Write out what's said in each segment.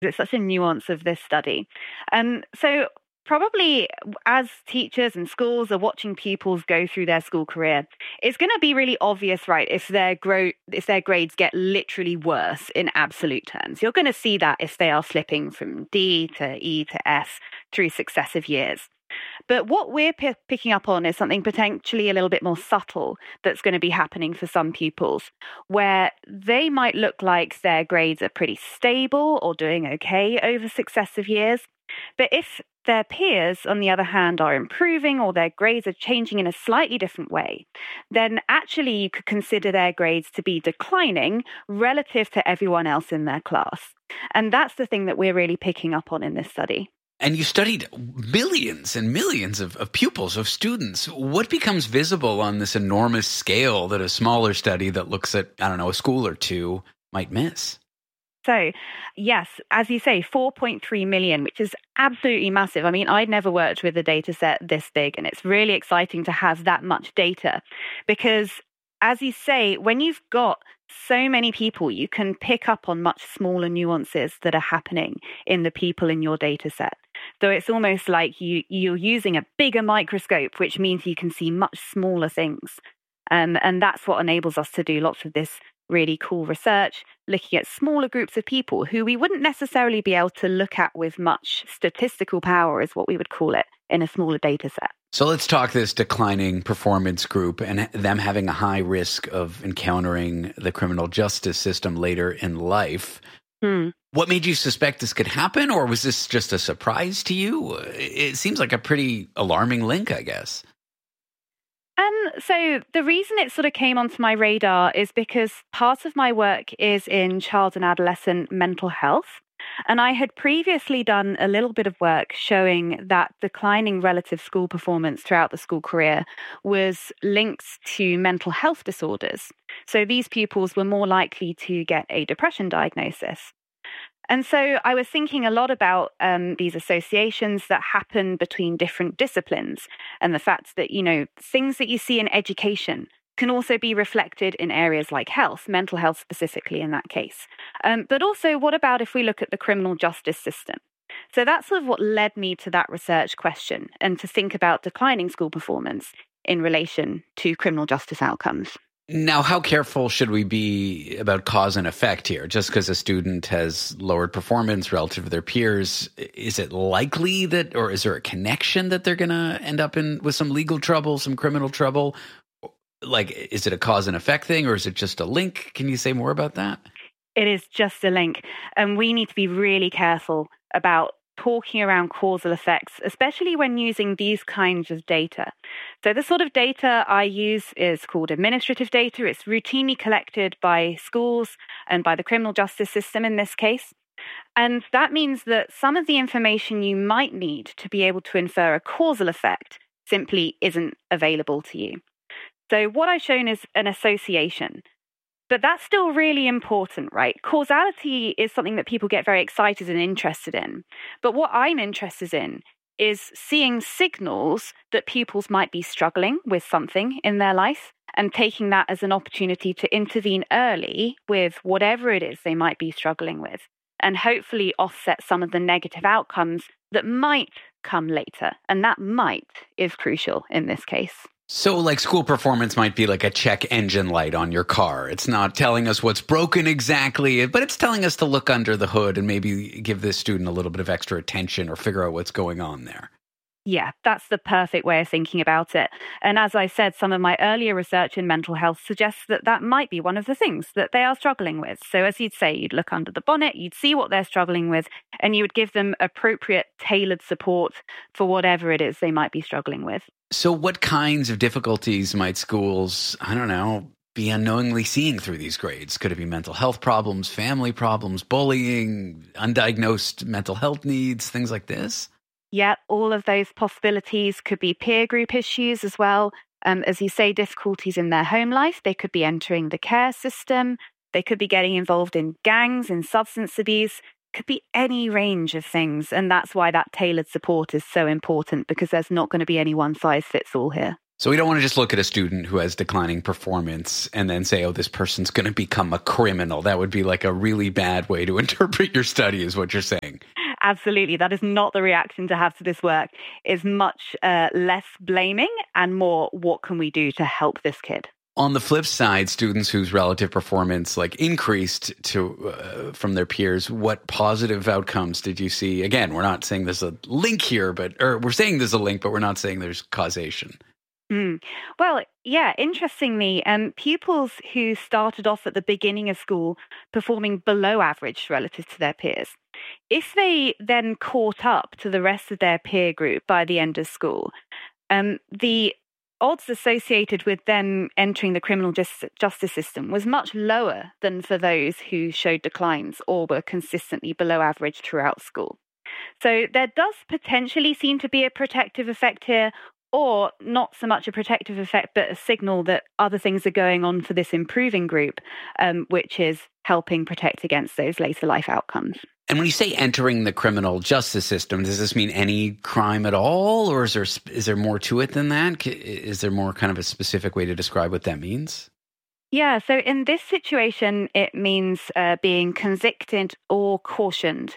It's such a nuance of this study. So probably as teachers and schools are watching pupils go through their school career, it's going to be really obvious, right, if their grades get literally worse in absolute terms. You're going to see that if they are slipping from D to E to F through successive years. But what we're picking up on is something potentially a little bit more subtle that's going to be happening for some pupils, where they might look like their grades are pretty stable or doing okay over successive years. But if their peers, on the other hand, are improving or their grades are changing in a slightly different way, then actually you could consider their grades to be declining relative to everyone else in their class. And that's the thing that we're really picking up on in this study. And you studied millions and millions of pupils, of students. What becomes visible on this enormous scale that a smaller study that looks at, I don't know, a school or two might miss? So, yes, as you say, 4.3 million, which is absolutely massive. I mean, I'd never worked with a data set this big, and it's really exciting to have that much data because, as you say, when you've got so many people, you can pick up on much smaller nuances that are happening in the people in your data set. So it's almost like you're using a bigger microscope, which means you can see much smaller things. And that's what enables us to do lots of this really cool research, looking at smaller groups of people who we wouldn't necessarily be able to look at with much statistical power, is what we would call it, in a smaller data set. So let's talk this declining performance group and them having a high risk of encountering the criminal justice system later in life. What made you suspect this could happen, or was this just a surprise to you? It seems like a pretty alarming link, I guess. So the reason it sort of came onto my radar is because part of my work is in child and adolescent mental health. And I had previously done a little bit of work showing that declining relative school performance throughout the school career was linked to mental health disorders. So these pupils were more likely to get a depression diagnosis. And so I was thinking a lot about these associations that happen between different disciplines and the fact that, you know, things that you see in education can also be reflected in areas like health, mental health specifically in that case. But also, what about if we look at the criminal justice system? So that's sort of what led me to that research question and to think about declining school performance in relation to criminal justice outcomes. Now, how careful should we be about cause and effect here? Just because a student has lowered performance relative to their peers, is it likely that, or is there a connection that they're going to end up in with some legal trouble, some criminal trouble? Like, is it a cause and effect thing, or is it just a link? Can you say more about that? It is just a link. And we need to be really careful about talking around causal effects, especially when using these kinds of data. So the sort of data I use is called administrative data. It's routinely collected by schools and by the criminal justice system in this case. And that means that some of the information you might need to be able to infer a causal effect simply isn't available to you. So what I've shown is an association. But that's still really important, right? Causality is something that people get very excited and interested in. But what I'm interested in is seeing signals that pupils might be struggling with something in their life and taking that as an opportunity to intervene early with whatever it is they might be struggling with and hopefully offset some of the negative outcomes that might come later. And that might is crucial in this case. So like school performance might be like a check engine light on your car. It's not telling us what's broken exactly, but it's telling us to look under the hood and maybe give this student a little bit of extra attention or figure out what's going on there. Yeah, that's the perfect way of thinking about it. And as I said, some of my earlier research in mental health suggests that that might be one of the things that they are struggling with. So as you'd say, you'd look under the bonnet, you'd see what they're struggling with, and you would give them appropriate tailored support for whatever it is they might be struggling with. So what kinds of difficulties might schools, I don't know, be unknowingly seeing through these grades? Could it be mental health problems, family problems, bullying, undiagnosed mental health needs, things like this? Yeah, all of those possibilities could be peer group issues as well. As you say, difficulties in their home life. They could be entering the care system. They could be getting involved in gangs and substance abuse. Could be any range of things. And that's why that tailored support is so important, because there's not going to be any one size fits all here. So we don't want to just look at a student who has declining performance and then say, oh, this person's going to become a criminal. That would be like a really bad way to interpret your study, is what you're saying. Absolutely. That is not the reaction to have to this work. It's much less blaming and more, what can we do to help this kid? On the flip side, students whose relative performance increased from their peers, what positive outcomes did you see? Again, we're not saying there's a link here, or we're saying there's a link, but we're not saying there's causation. Well, yeah, interestingly, pupils who started off at the beginning of school performing below average relative to their peers, if they then caught up to the rest of their peer group by the end of school, the odds associated with them entering the criminal justice system was much lower than for those who showed declines or were consistently below average throughout school. So there does potentially seem to be a protective effect here, or not so much a protective effect, but a signal that other things are going on for this improving group, which is helping protect against those later life outcomes. And when you say entering the criminal justice system, does this mean any crime at all, or is there more to it than that? Is there more kind of a specific way to describe what that means? Yeah, so in this situation, it means being convicted or cautioned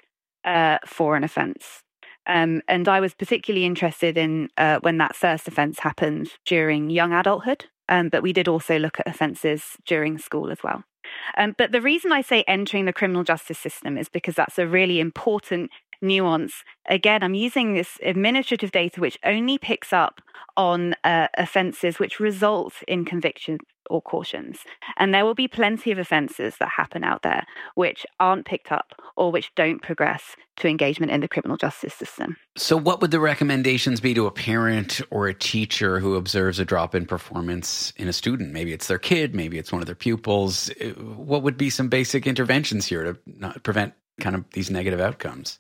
for an offence. And I was particularly interested in when that first offence happened during young adulthood, but we did also look at offences during school as well. But the reason I say entering the criminal justice system is because that's a really important nuance. Again, I'm using this administrative data which only picks up on offences which result in conviction or cautions. And there will be plenty of offences that happen out there which aren't picked up or which don't progress to engagement in the criminal justice system. So what would the recommendations be to a parent or a teacher who observes a drop in performance in a student? Maybe it's their kid, maybe it's one of their pupils. What would be some basic interventions here to not prevent kind of these negative outcomes?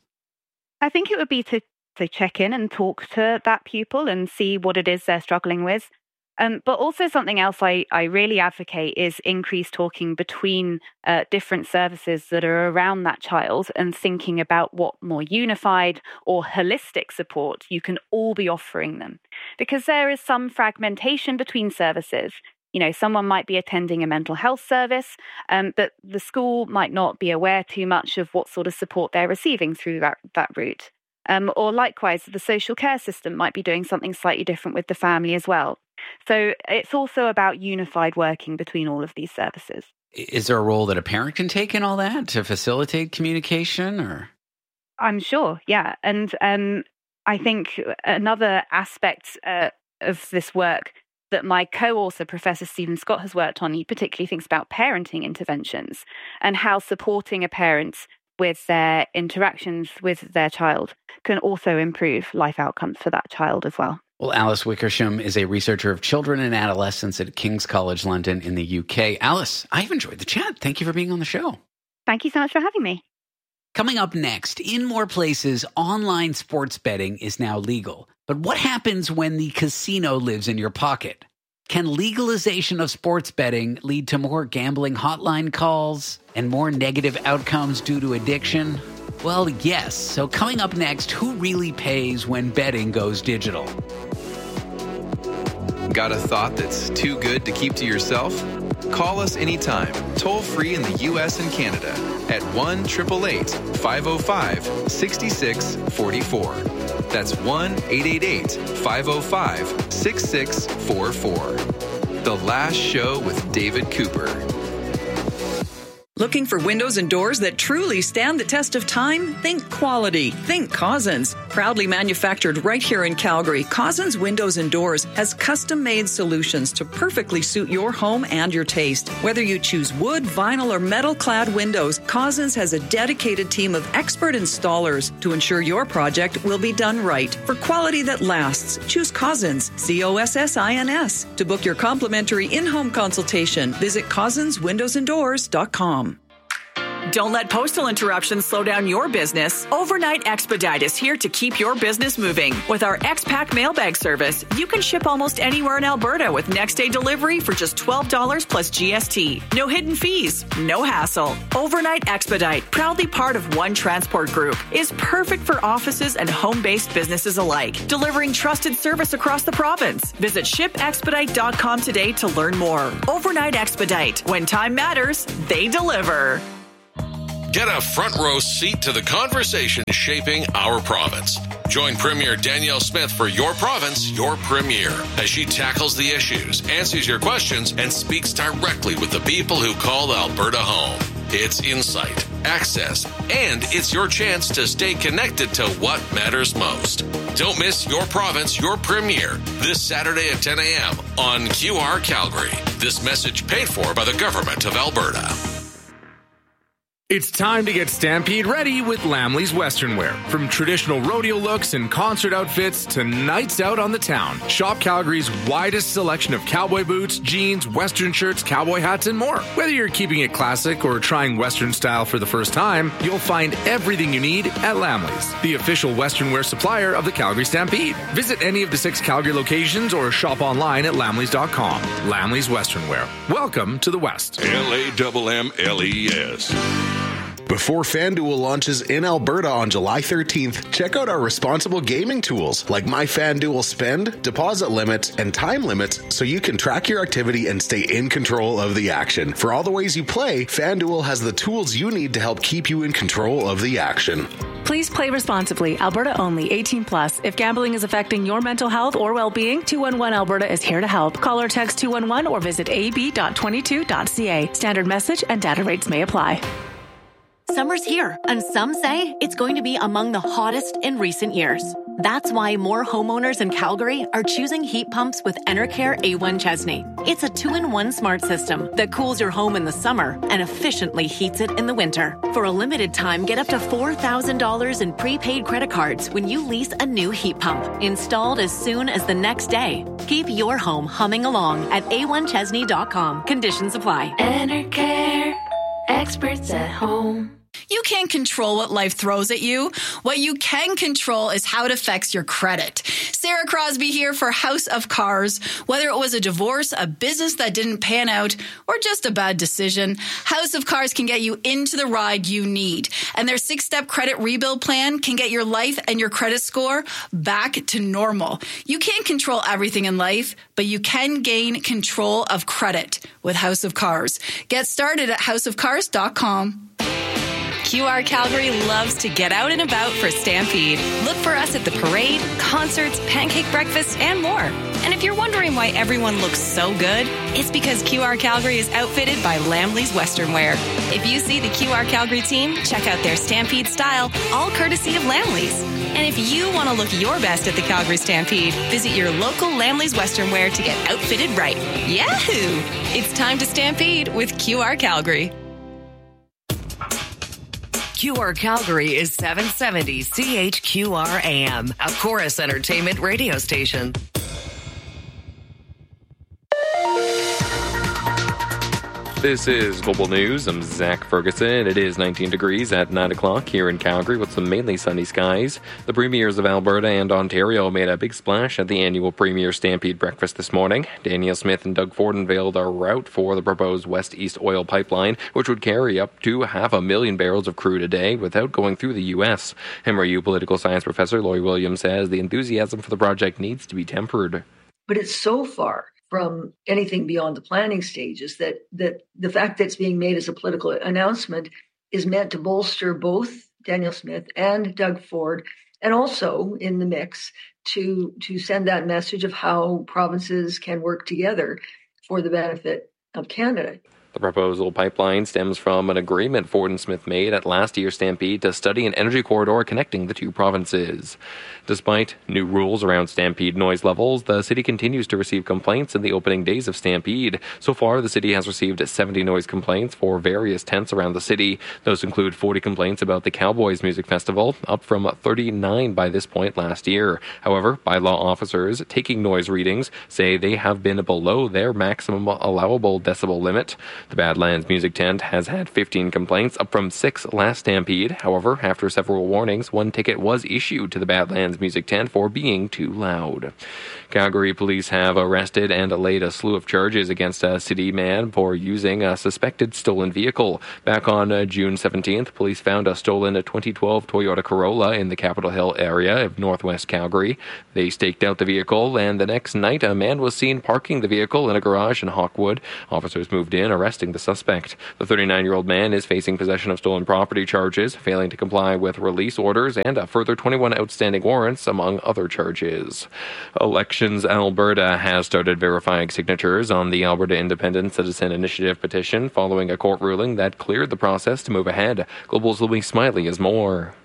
I think it would be to check in and talk to that pupil and see what it is they're struggling with. But also something else I really advocate is increased talking between different services that are around that child and thinking about what more unified or holistic support you can all be offering them. Because there is some fragmentation between services. You know, someone might be attending a mental health service, but the school might not be aware too much of what sort of support they're receiving through that route. Or likewise, the social care system might be doing something slightly different with the family as well. So it's also about unified working between all of these services. Is there a role that a parent can take in all that to facilitate communication? Or I'm sure, yeah. And I think another aspect of this work that my co-author, Professor Stephen Scott, has worked on, he particularly thinks about parenting interventions and how supporting a parent with their interactions with their child can also improve life outcomes for that child as well. Well, Alice Wickersham is a researcher of children and adolescents at King's College London in the UK. Alice, I've enjoyed the chat. Thank you for being on the show. Thank you so much for having me. Coming up next, in more places, online sports betting is now legal. But what happens when the casino lives in your pocket? Can legalization of sports betting lead to more gambling hotline calls and more negative outcomes due to addiction? Well, yes. So coming up next, who really pays when betting goes digital? Got a thought that's too good to keep to yourself? Call us anytime, toll free in the U.S. and Canada at 1-888-505-6644. That's 1-888-505-6644. The Last Show with David Cooper. Looking for windows and doors that truly stand the test of time? Think quality. Think Cozzens. Proudly manufactured right here in Calgary, Cozzens Windows and Doors has custom-made solutions to perfectly suit your home and your taste. Whether you choose wood, vinyl, or metal-clad windows, Cozzens has a dedicated team of expert installers to ensure your project will be done right. For quality that lasts, choose Cozzens, Cossins. To book your complimentary in-home consultation, visit CozzensWindowsandDoors.com. Don't let postal interruptions slow down your business. Overnight Expedite is here to keep your business moving. With our X-Pack mailbag service, you can ship almost anywhere in Alberta with next-day delivery for just $12 plus GST. No hidden fees, no hassle. Overnight Expedite, proudly part of One Transport Group, is perfect for offices and home-based businesses alike, delivering trusted service across the province. Visit shipexpedite.com today to learn more. Overnight Expedite. When time matters, they deliver. Get a front row seat to the conversation shaping our province. Join Premier Danielle Smith for Your Province, Your Premier, as she tackles the issues, answers your questions, and speaks directly with the people who call Alberta home. It's insight, access, and it's your chance to stay connected to what matters most. Don't miss Your Province, Your Premier this Saturday at 10 a.m. on QR Calgary. This message paid for by the Government of Alberta. It's time to get Stampede ready with Lamley's Western Wear. From traditional rodeo looks and concert outfits to nights out on the town, shop Calgary's widest selection of cowboy boots, jeans, Western shirts, cowboy hats, and more. Whether you're keeping it classic or trying Western style for the first time, you'll find everything you need at Lamley's, the official Western wear supplier of the Calgary Stampede. Visit any of the 6 Calgary locations or shop online at lamleys.com. Lamley's Western Wear. Welcome to the West. LAMMLES. Before FanDuel launches in Alberta on July 13th, check out our responsible gaming tools like My FanDuel Spend, deposit limits, and time limits so you can track your activity and stay in control of the action. For all the ways you play, FanDuel has the tools you need to help keep you in control of the action. Please play responsibly. Alberta only. 18 plus. If gambling is affecting your mental health or well-being, 211 Alberta is here to help. Call or text 211 or visit ab.22.ca. Standard message and data rates may apply. Summer's here, and some say it's going to be among the hottest in recent years. That's why more homeowners in Calgary are choosing heat pumps with Enercare A1 Chesney. It's a 2-in-1 smart system that cools your home in the summer and efficiently heats it in the winter. For a limited time, get up to $4,000 in prepaid credit cards when you lease a new heat pump, installed as soon as the next day. Keep your home humming along at a1chesney.com. Conditions apply. Enercare. Experts at home. You can't control what life throws at you. What you can control is how it affects your credit. Sarah Crosby here for House of Cars. Whether it was a divorce, a business that didn't pan out, or just a bad decision, House of Cars can get you into the ride you need. And their 6-step credit rebuild plan can get your life and your credit score back to normal. You can't control everything in life, but you can gain control of credit with House of Cars. Get started at houseofcars.com. QR Calgary loves to get out and about for Stampede. Look for us at the parade, concerts, pancake breakfast, and more. And if you're wondering why everyone looks so good, it's because QR Calgary is outfitted by Lamley's Western Wear. If you see the QR Calgary team, check out their Stampede style, all courtesy of Lamley's. And if you want to look your best at the Calgary Stampede, visit your local Lamley's Western Wear to get outfitted right. Yahoo! It's time to Stampede with QR Calgary. QR Calgary is 770 CHQR AM, a Chorus Entertainment radio station. This is Global News. I'm Zach Ferguson. It is 19 degrees at 9 o'clock here in Calgary with some mainly sunny skies. The premiers of Alberta and Ontario made a big splash at the annual Premier Stampede breakfast this morning. Danielle Smith and Doug Ford unveiled a route for the proposed West-East oil pipeline, which would carry up to 500,000 barrels of crude a day without going through the U.S. MRU political science professor Lori Williams says the enthusiasm for the project needs to be tempered. But it's so far from anything beyond the planning stages that the fact that it's being made as a political announcement is meant to bolster both Danielle Smith and Doug Ford, and also in the mix to send that message of how provinces can work together for the benefit of Canada. The proposal pipeline stems from an agreement Ford and Smith made at last year's Stampede to study an energy corridor connecting the two provinces. Despite new rules around Stampede noise levels, the city continues to receive complaints in the opening days of Stampede. So far, the city has received 70 noise complaints for various tents around the city. Those include 40 complaints about the Cowboys Music Festival, up from 39 by this point last year. However, bylaw officers taking noise readings say they have been below their maximum allowable decibel limit. The Badlands Music Tent has had 15 complaints, up from 6 last Stampede. However, after several warnings, 1 ticket was issued to the Badlands Music Tent for being too loud. Calgary police have arrested and laid a slew of charges against a city man for using a suspected stolen vehicle. Back on June 17th, police found a stolen 2012 Toyota Corolla in the Capitol Hill area of northwest Calgary. They staked out the vehicle, and the next night a man was seen parking the vehicle in a garage in Hawkwood. Officers moved in, arresting the suspect. The 39-year-old man is facing possession of stolen property charges, failing to comply with release orders, and a further 21 outstanding warrants, among other charges. Elections Alberta has started verifying signatures on the Alberta Independent Citizen Initiative petition following a court ruling that cleared the process to move ahead. Global's Louise Smiley has more.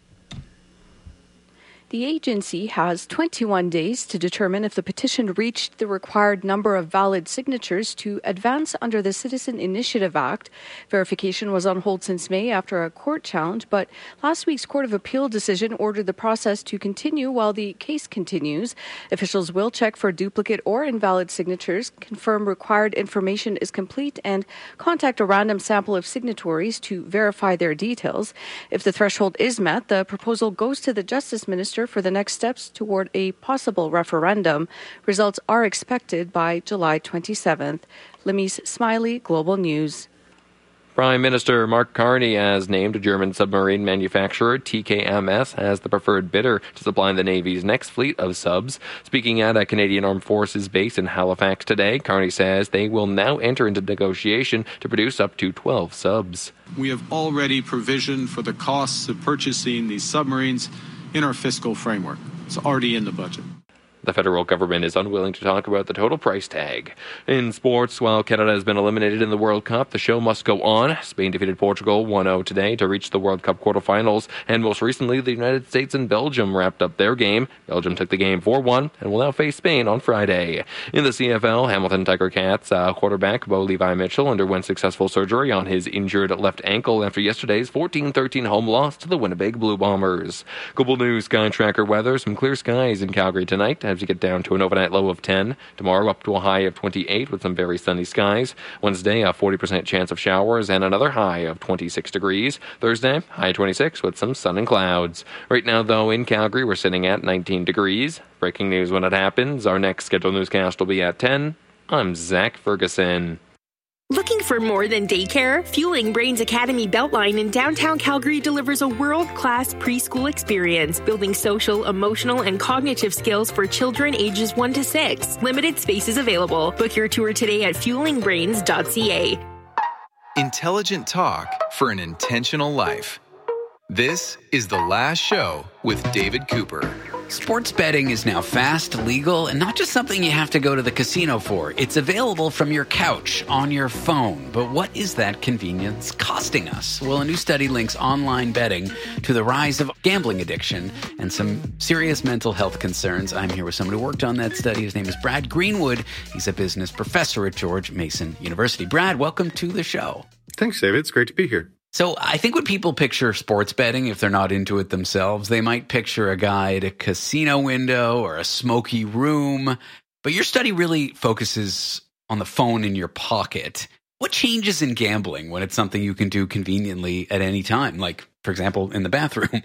The agency has 21 days to determine if the petition reached the required number of valid signatures to advance under the Citizen Initiative Act. Verification was on hold since May after a court challenge, but last week's Court of Appeal decision ordered the process to continue while the case continues. Officials will check for duplicate or invalid signatures, confirm required information is complete, and contact a random sample of signatories to verify their details. If the threshold is met, the proposal goes to the Justice Minister for the next steps toward a possible referendum. Results are expected by July 27th. Lemise Smiley, Global News. Prime Minister Mark Carney has named German submarine manufacturer TKMS as the preferred bidder to supply the Navy's next fleet of subs. Speaking at a Canadian Armed Forces base in Halifax today, Carney says they will now enter into negotiation to produce up to 12 subs. We have already provisioned for the costs of purchasing these submarines in our fiscal framework. It's already in the budget. The federal government is unwilling to talk about the total price tag. In sports, while Canada has been eliminated in the World Cup, the show must go on. Spain defeated Portugal 1-0 today to reach the World Cup quarterfinals, and most recently, the United States and Belgium wrapped up their game. Belgium took the game 4-1 and will now face Spain on Friday. In the CFL, Hamilton Tiger Cats quarterback Bo Levi Mitchell underwent successful surgery on his injured left ankle after yesterday's 14-13 home loss to the Winnipeg Blue Bombers. Global News Sky Tracker weather, some clear skies in Calgary tonight as we get down to an overnight low of 10. Tomorrow up to a high of 28 with some very sunny skies. Wednesday, a 40% chance of showers and another high of 26 degrees. Thursday, high 26 with some sun and clouds. Right now, though, in Calgary, we're sitting at 19 degrees. Breaking news when it happens. Our next scheduled newscast will be at 10. I'm Zach Ferguson. Looking for more than daycare? Fueling Brains Academy Beltline in downtown Calgary delivers a world-class preschool experience, building social, emotional, and cognitive skills for children ages 1 to 6. Limited spaces available. Book your tour today at fuelingbrains.ca. Intelligent talk for an intentional life. This is The Last Show with David Cooper. Sports betting is now fast, legal, and not just something you have to go to the casino for. It's available from your couch, on your phone. But what is that convenience costing us? Well, a new study links online betting to the rise of gambling addiction and some serious mental health concerns. I'm here with someone who worked on that study. His name is Brad Greenwood. He's a business professor at George Mason University. Brad, welcome to the show. Thanks, David. It's great to be here. So I think when people picture sports betting, if they're not into it themselves, they might picture a guy at a casino window or a smoky room. But your study really focuses on the phone in your pocket. What changes in gambling when it's something you can do conveniently at any time, like, for example, in the bathroom?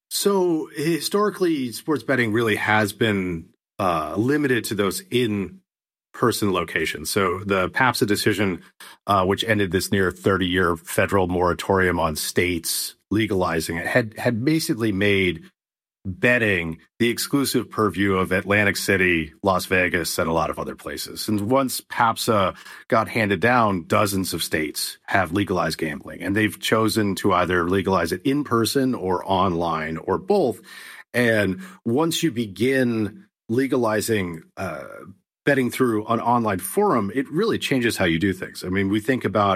So historically, sports betting really has been limited to those in-person locations. So the PAPSA decision, which ended this near 30-year federal moratorium on states legalizing it, had basically made betting the exclusive purview of Atlantic City, Las Vegas, and a lot of other places. And once PAPSA got handed down, dozens of states have legalized gambling, and they've chosen to either legalize it in person or online or both. And once you begin legalizing betting through an online forum, it really changes how you do things. I mean, we think about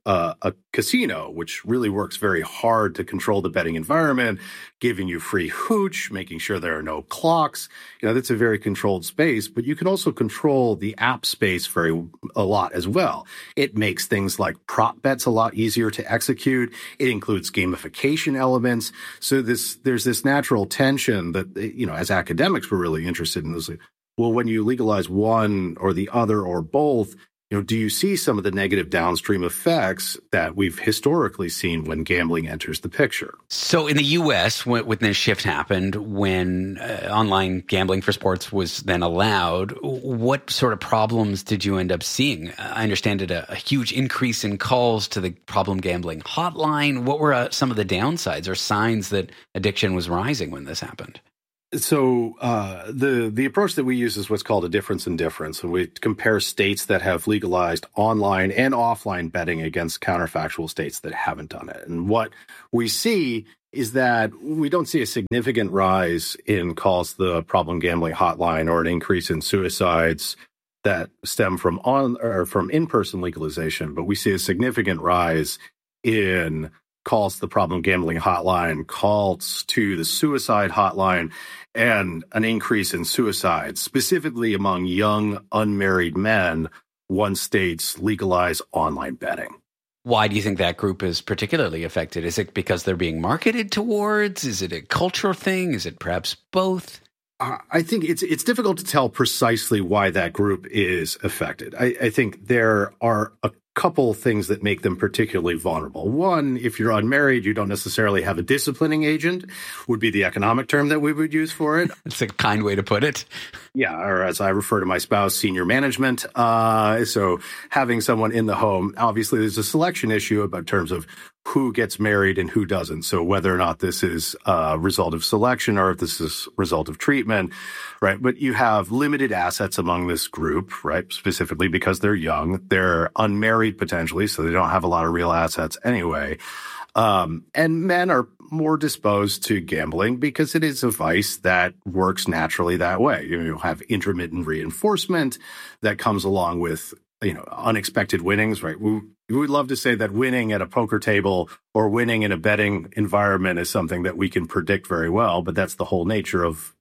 a casino, which really works very hard to control the betting environment, giving you free hooch, making sure there are no clocks. That's a very controlled space, but you can also control the app space a lot as well. It makes things like prop bets a lot easier to execute. It includes gamification elements. So there's this natural tension that, as academics, we're really interested in this. Well, when you legalize one or the other or both, do you see some of the negative downstream effects that we've historically seen when gambling enters the picture? So in the U.S., when this shift happened, when online gambling for sports was then allowed, what sort of problems did you end up seeing? I understand it a huge increase in calls to the problem gambling hotline. What were some of the downsides or signs that addiction was rising when this happened? So the approach that we use is what's called a difference in difference. And we compare states that have legalized online and offline betting against counterfactual states that haven't done it. And what we see is that we don't see a significant rise in calls to the problem gambling hotline or an increase in suicides that stem from in-person legalization, but we see a significant rise in calls to the problem gambling hotline, calls to the suicide hotline, and an increase in suicides, specifically among young unmarried men once states legalize online betting. Why do you think that group is particularly affected? Is it because they're being marketed towards? Is it a cultural thing? Is it perhaps both? I think it's difficult to tell precisely why that group is affected. I think there are a couple things that make them particularly vulnerable. One, if you're unmarried, you don't necessarily have a disciplining agent, would be the economic term that we would use for it. It's a kind way to put it. Yeah, or as I refer to my spouse, senior management. So having someone in the home, obviously there's a selection issue about terms of who gets married and who doesn't. So whether or not this is a result of selection or if this is a result of treatment, right? But you have limited assets among this group, right? Specifically because they're young, they're unmarried potentially, so they don't have a lot of real assets anyway. And men are more disposed to gambling because it is a vice that works naturally that way. You have intermittent reinforcement that comes along with, unexpected winnings, right? We would love to say that winning at a poker table or winning in a betting environment is something that we can predict very well, but that's the whole nature of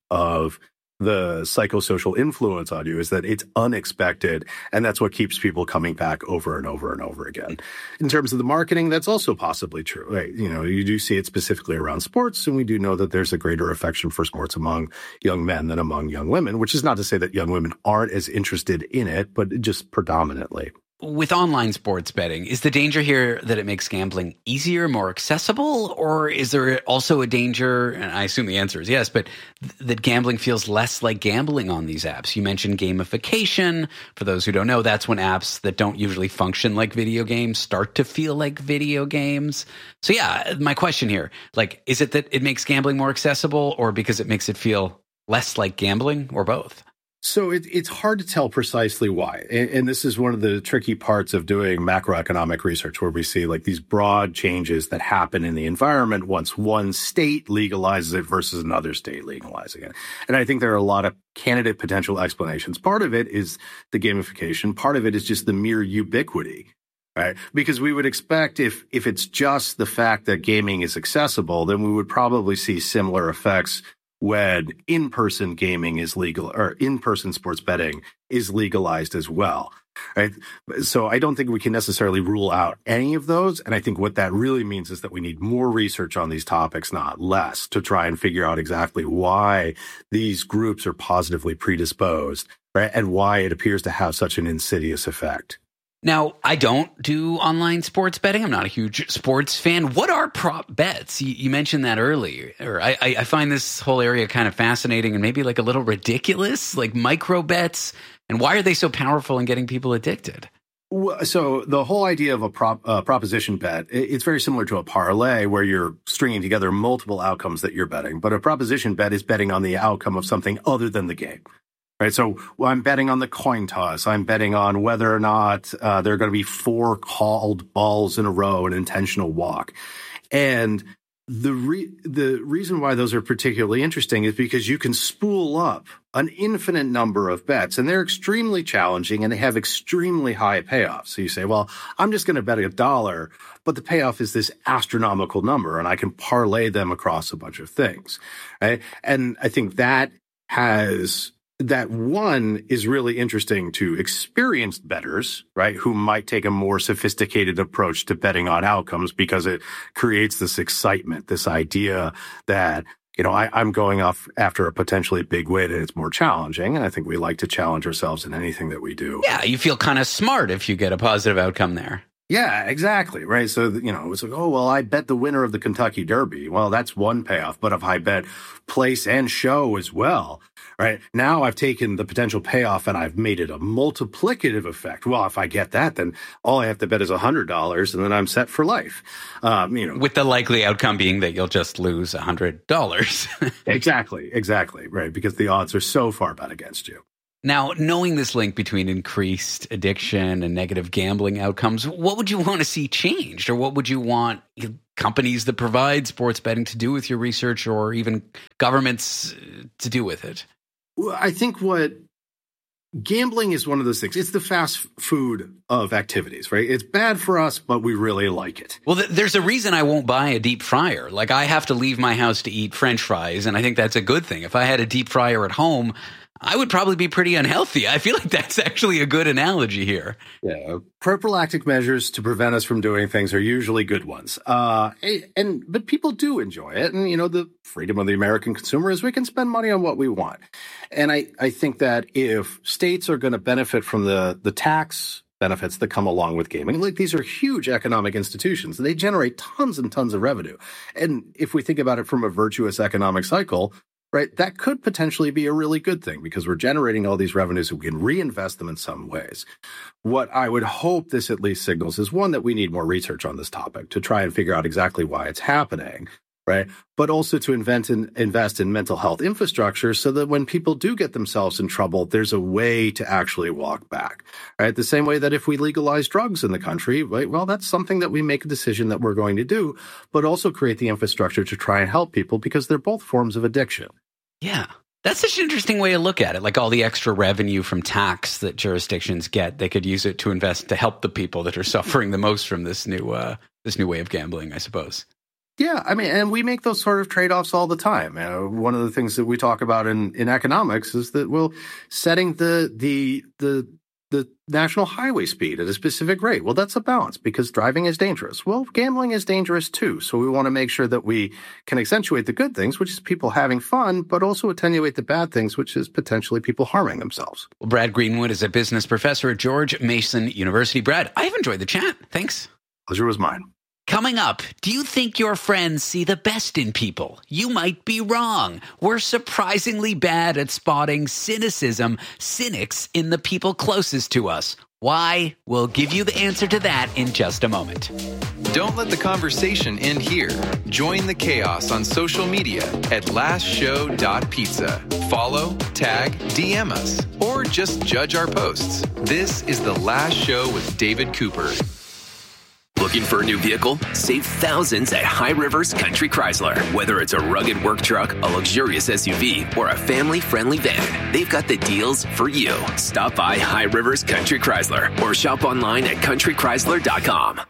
the psychosocial influence on you, is that it's unexpected, and that's what keeps people coming back over and over and over again. In terms of the marketing, that's also possibly true. Right? You do see it specifically around sports, and we do know that there's a greater affection for sports among young men than among young women, which is not to say that young women aren't as interested in it, but just predominantly. With online sports betting, is the danger here that it makes gambling easier, more accessible, or is there also a danger, and I assume the answer is yes, but that gambling feels less like gambling on these apps? You mentioned gamification. For those who don't know, that's when apps that don't usually function like video games start to feel like video games. So yeah, my question here, is it that it makes gambling more accessible, or because it makes it feel less like gambling, or both? So it's hard to tell precisely why. And this is one of the tricky parts of doing macroeconomic research, where we see these broad changes that happen in the environment once one state legalizes it versus another state legalizing it. And I think there are a lot of candidate potential explanations. Part of it is the gamification. Part of it is just the mere ubiquity. Right? Because we would expect if it's just the fact that gaming is accessible, then we would probably see similar effects when in-person gaming is legal, or in-person sports betting is legalized as well. Right? So I don't think we can necessarily rule out any of those. And I think what that really means is that we need more research on these topics, not less, to try and figure out exactly why these groups are positively predisposed, right? And why it appears to have such an insidious effect. Now, I don't do online sports betting. I'm not a huge sports fan. What are prop bets? You mentioned that earlier. I find this whole area kind of fascinating and maybe a little ridiculous, like micro bets. And why are they so powerful in getting people addicted? So the whole idea of a proposition bet, it's very similar to a parlay where you're stringing together multiple outcomes that you're betting. But a proposition bet is betting on the outcome of something other than the game. Right. So I'm betting on the coin toss. I'm betting on whether or not there are going to be 4 called balls in a row, an intentional walk. And the reason why those are particularly interesting is because you can spool up an infinite number of bets, and they're extremely challenging and they have extremely high payoffs. So you say, well, I'm just going to bet $1, but the payoff is this astronomical number, and I can parlay them across a bunch of things. Right. And I think that one is really interesting to experienced bettors, right, who might take a more sophisticated approach to betting on outcomes because it creates this excitement, this idea that, I'm going off after a potentially big win, and it's more challenging. And I think we like to challenge ourselves in anything that we do. Yeah, you feel kind of smart if you get a positive outcome there. Yeah, exactly. Right. So, it's like, oh, well, I bet the winner of the Kentucky Derby. Well, that's one payoff. But if I bet place and show as well, right, now I've taken the potential payoff and I've made it a multiplicative effect. Well, if I get that, then all I have to bet is $100 and then I'm set for life. With the likely outcome being that you'll just lose $100. Exactly. Right. Because the odds are so far bet against you. Now, knowing this link between increased addiction and negative gambling outcomes, what would you want to see changed? Or what would you want companies that provide sports betting to do with your research, or even governments to do with it? Well, I think what gambling is one of those things. It's the fast food of activities, right? It's bad for us, but we really like it. Well, there's a reason I won't buy a deep fryer. Like, I have to leave my house to eat French fries, and I think that's a good thing. If I had a deep fryer at home, I would probably be pretty unhealthy. I feel like that's actually a good analogy here. Yeah. Prophylactic measures to prevent us from doing things are usually good ones. But people do enjoy it. And, the freedom of the American consumer is we can spend money on what we want. And I think that if states are going to benefit from the tax benefits that come along with gaming, like, these are huge economic institutions. They generate tons and tons of revenue. And if we think about it from a virtuous economic cycle, right, that could potentially be a really good thing because we're generating all these revenues and we can reinvest them in some ways. What I would hope this at least signals is, one, that we need more research on this topic to try and figure out exactly why it's happening, right? But also to invest in mental health infrastructure so that when people do get themselves in trouble, there's a way to actually walk back, right? The same way that if we legalize drugs in the country, right, well, that's something that we make a decision that we're going to do, but also create the infrastructure to try and help people because they're both forms of addiction. Yeah. That's such an interesting way to look at it. Like, all the extra revenue from tax that jurisdictions get, they could use it to invest to help the people that are suffering the most from this new way of gambling, I suppose. Yeah, I mean, and we make those sort of trade-offs all the time. One of the things that we talk about in economics is that, well, setting the national highway speed at a specific rate. Well, that's a balance because driving is dangerous. Well, gambling is dangerous too. So we want to make sure that we can accentuate the good things, which is people having fun, but also attenuate the bad things, which is potentially people harming themselves. Well, Brad Greenwood is a business professor at George Mason University. Brad, I've enjoyed the chat. Thanks. Pleasure was mine. Coming up, do you think your friends see the best in people? You might be wrong. We're surprisingly bad at spotting cynics in the people closest to us. Why? We'll give you the answer to that in just a moment. Don't let the conversation end here. Join the chaos on social media at lastshow.pizza. Follow, tag, DM us, or just judge our posts. This is The Last Show with David Cooper. Looking for a new vehicle? Save thousands at High Rivers Country Chrysler. Whether it's a rugged work truck, a luxurious SUV, or a family-friendly van, they've got the deals for you. Stop by High Rivers Country Chrysler or shop online at countrychrysler.com.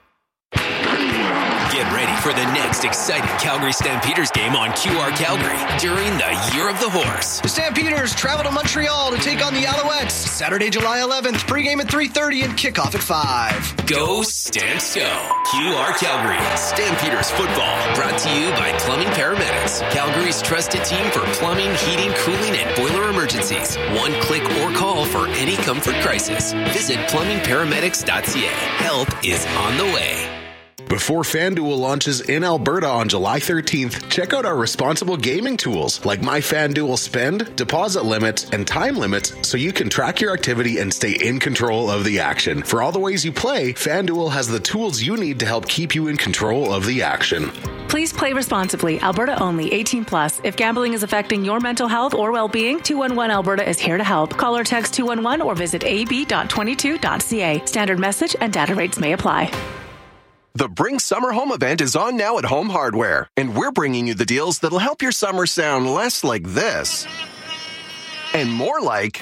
Get ready for the next exciting Calgary Stampeders game on QR Calgary during the Year of the Horse. The Stampeders travel to Montreal to take on the Alouettes. Saturday, July 11th, pregame at 3:30 and kickoff at 5. Go Stamps Go. QR Calgary. Stampeders football. Brought to you by Plumbing Paramedics. Calgary's trusted team for plumbing, heating, cooling, and boiler emergencies. One click or call for any comfort crisis. Visit plumbingparamedics.ca. Help is on the way. Before FanDuel launches in Alberta on July 13th, check out our responsible gaming tools like My FanDuel Spend, deposit limit, and time limit so you can track your activity and stay in control of the action. For all the ways you play, FanDuel has the tools you need to help keep you in control of the action. Please play responsibly. Alberta only. 18 plus. If gambling is affecting your mental health or well-being, 211 Alberta is here to help. Call or text 211 or visit ab.22.ca. Standard message and data rates may apply. The Bring Summer Home event is on now at Home Hardware, and we're bringing you the deals that'll help your summer sound less like this and more like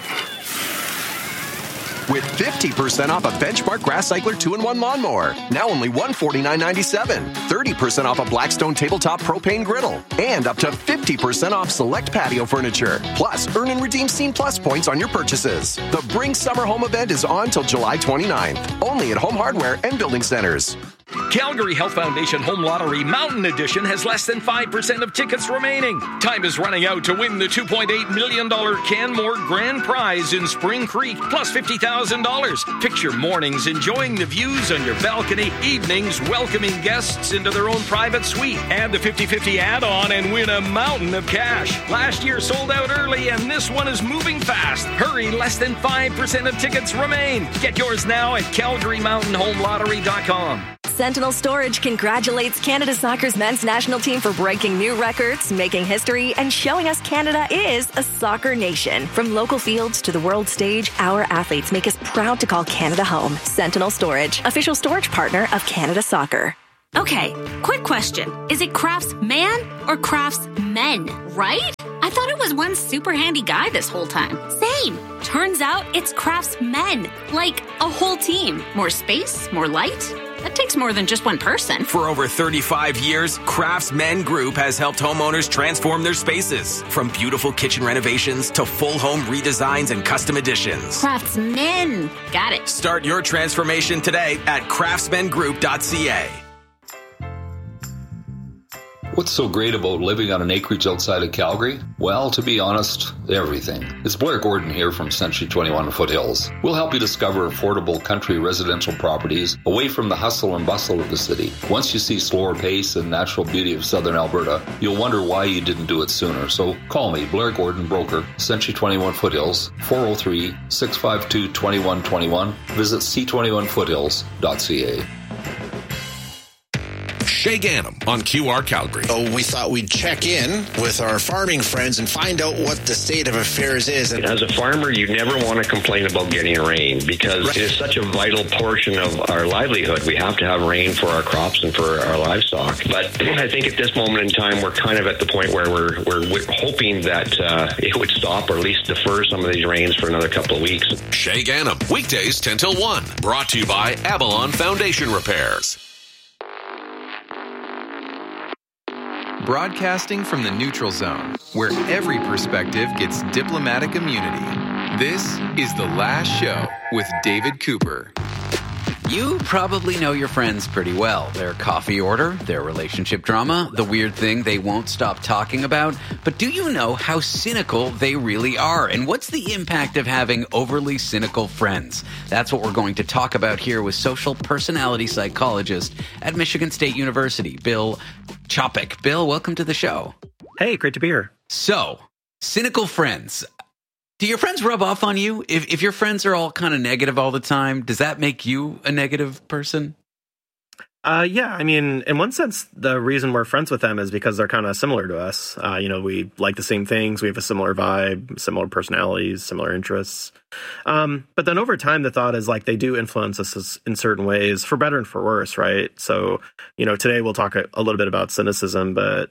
with 50% off a Benchmark Grass Cycler 2-in-1 lawnmower, now only $149.97, 30% off a Blackstone tabletop propane griddle, and up to 50% off select patio furniture. Plus, earn and redeem Scene Plus points on your purchases. The Bring Summer Home event is on till July 29th, only at Home Hardware and Building Centers. Calgary Health Foundation Home Lottery Mountain Edition has less than 5% of tickets remaining. Time is running out to win the $2.8 million Canmore Grand Prize in Spring Creek, plus $50,000. Picture mornings enjoying the views on your balcony, evenings welcoming guests into their own private suite. Add the 50-50 add-on and win a mountain of cash. Last year sold out early, and this one is moving fast. Hurry, less than 5% of tickets remain. Get yours now at CalgaryMountainHomeLottery.com. Sentinel Storage congratulates Canada Soccer's men's national team for breaking new records, making history, and showing us Canada is a soccer nation. From local fields to the world stage, our athletes make us proud to call Canada home. Sentinel Storage, official storage partner of Canada Soccer. Okay, quick question. Is it Craftsman or Craftsmen, right? I thought it was one super handy guy this whole time. Same. Turns out it's Craftsmen, like a whole team. More space, more light. That takes more than just one person. For over 35 years, Craftsmen Group has helped homeowners transform their spaces. From beautiful kitchen renovations to full home redesigns and custom additions. Craftsmen. Got it. Start your transformation today at craftsmengroup.ca. What's so great about living on an acreage outside of Calgary? Well, to be honest, everything. It's Blair Gordon here from Century 21 Foothills. We'll help you discover affordable country residential properties away from the hustle and bustle of the city. Once you see slower pace and natural beauty of southern Alberta, you'll wonder why you didn't do it sooner. So call me, Blair Gordon, broker, Century 21 Foothills, 403-652-2121. Visit c21foothills.ca. Shay Gannam on QR Calgary. So we thought we'd check in with our farming friends and find out what the state of affairs is. As a farmer, you never want to complain about getting rain because it is such a vital portion of our livelihood. We have to have rain for our crops and for our livestock. But I think at this moment in time, we're kind of at the point where we're hoping that it would stop or at least defer some of these rains for another couple of weeks. Shay Gannam, weekdays 10 till 1. Brought to you by Avalon Foundation Repairs. Broadcasting from the neutral zone, where every perspective gets diplomatic immunity. This is The Last Show with David Cooper. You probably know your friends pretty well. Their coffee order, their relationship drama, the weird thing they won't stop talking about. But do you know how cynical they really are? And what's the impact of having overly cynical friends? That's what we're going to talk about here with social personality psychologist at Michigan State University, Bill Chopik. Bill, welcome to the show. Hey, great to be here. So, cynical friends. Do your friends rub off on you? If your friends are all kind of negative all the time, does that make you a negative person? Yeah, I mean, in one sense, the reason we're friends with them is because they're kind of similar to us. We like the same things. We have a similar vibe, similar personalities, similar interests. But then over time, the thought is like they do influence us in certain ways, for better and for worse, right? So, today we'll talk a little bit about cynicism, but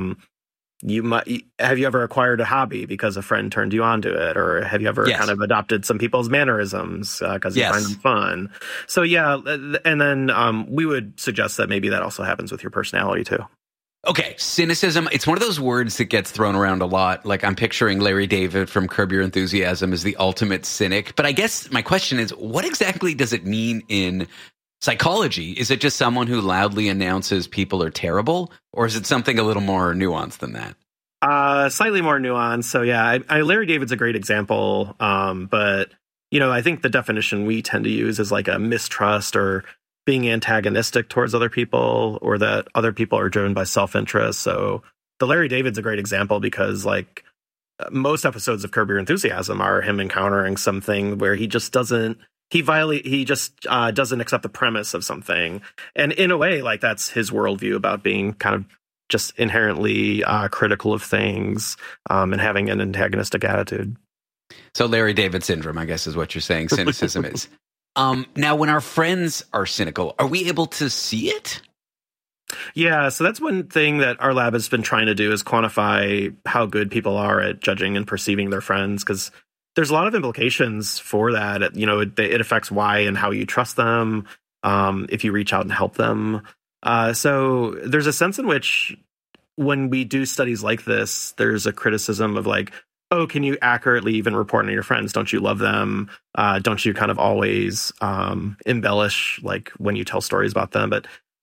have you ever acquired a hobby because a friend turned you on to it, or have you ever kind of adopted some people's mannerisms because you find them fun? So and then we would suggest that maybe that also happens with your personality too. Okay, cynicism, it's one of those words that gets thrown around a lot. Like I'm picturing Larry David from Curb Your Enthusiasm as the ultimate cynic. But I guess my question is, what exactly does it mean in psychology? Is it just someone who loudly announces people are terrible, or is it something a little more nuanced than that? Slightly more nuanced. So Larry David's a great example. But I think the definition we tend to use is like a mistrust or being antagonistic towards other people, or that other people are driven by self-interest. So the Larry David's a great example because like most episodes of Curb Your Enthusiasm are him encountering something where he just doesn't accept the premise of something. And in a way, like that's his worldview about being kind of just inherently critical of things and having an antagonistic attitude. So Larry David syndrome, I guess, is what you're saying cynicism is. Now, when our friends are cynical, are we able to see it? Yeah, so that's one thing that our lab has been trying to do is quantify how good people are at judging and perceiving their friends, because there's a lot of implications for that. It affects why and how you trust them, if you reach out and help them. So there's a sense in which when we do studies like this, there's a criticism of like, oh, can you accurately even report on your friends? Don't you love them? Don't you kind of always embellish like when you tell stories about them? But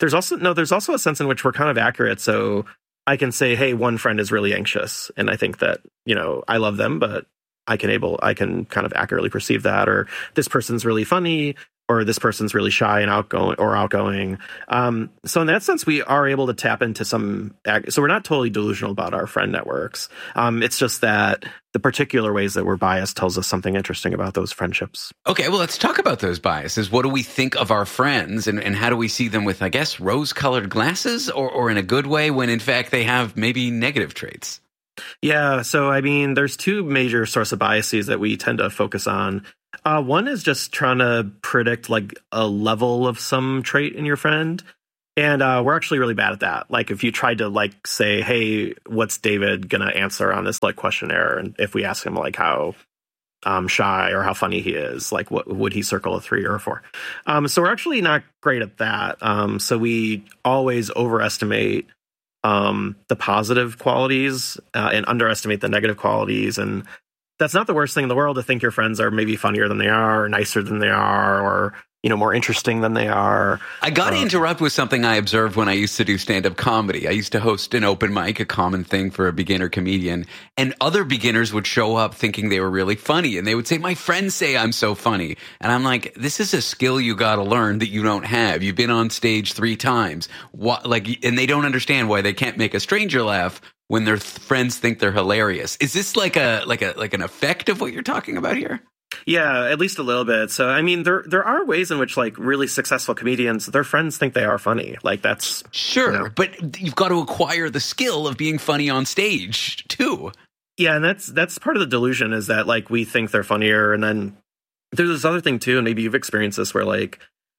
there's also a sense in which we're kind of accurate. So I can say, hey, one friend is really anxious, and I think that, I love them, but I can kind of accurately perceive that, or this person's really funny, or this person's really shy and outgoing. So in that sense, we are able to tap into so we're not totally delusional about our friend networks. It's just that the particular ways that we're biased tells us something interesting about those friendships. Okay, well, let's talk about those biases. What do we think of our friends, and how do we see them with, I guess, rose-colored glasses, or in a good way, when in fact they have maybe negative traits? Yeah, so I mean, there's two major sources of biases that we tend to focus on. One is just trying to predict like a level of some trait in your friend. And we're actually really bad at that. Like if you tried to like say, hey, what's David going to answer on this like questionnaire? And if we ask him like how shy or how funny he is, like what would he circle, a 3 or a 4? So we're actually not great at that. So we always overestimate the positive qualities and underestimate the negative qualities. And that's not the worst thing in the world, to think your friends are maybe funnier than they are, or nicer than they are, or more interesting than they are. I got to interrupt with something I observed when I used to do stand-up comedy. I used to host an open mic, a common thing for a beginner comedian, and other beginners would show up thinking they were really funny, and they would say, my friends say I'm so funny. And I'm like, this is a skill you got to learn that you don't have. You've been on stage 3 times. And they don't understand why they can't make a stranger laugh when their friends think they're hilarious. Is this like an effect of what you're talking about here? Yeah, at least a little bit. So, I mean, there are ways in which like really successful comedians, their friends think they are funny. Like that's sure, but you've got to acquire the skill of being funny on stage too. Yeah, and that's part of the delusion, is that like we think they're funnier, and then there's this other thing too, and maybe you've experienced this, where like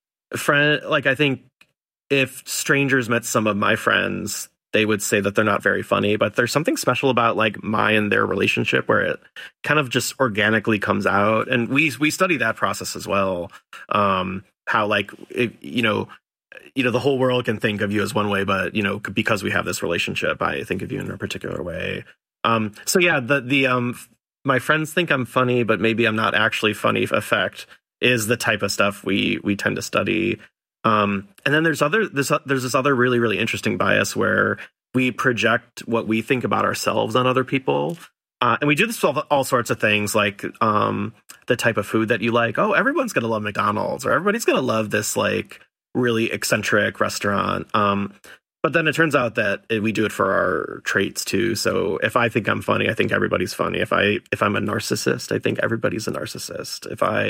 I think if strangers met some of my friends, they would say that they're not very funny, but there's something special about like my and their relationship where it kind of just organically comes out. And we study that process as well. How like, the whole world can think of you as one way, but, because we have this relationship, I think of you in a particular way. So yeah, my friends think I'm funny, but maybe I'm not actually funny effect is the type of stuff we tend to study. And then there's this other really, really interesting bias where we project what we think about ourselves on other people. And we do this with all sorts of things, like the type of food that you like. Oh, everyone's going to love McDonald's, or everybody's going to love this like really eccentric restaurant. But then it turns out that we do it for our traits too. So if I think I'm funny, I think everybody's funny. If I'm a narcissist, I think everybody's a narcissist.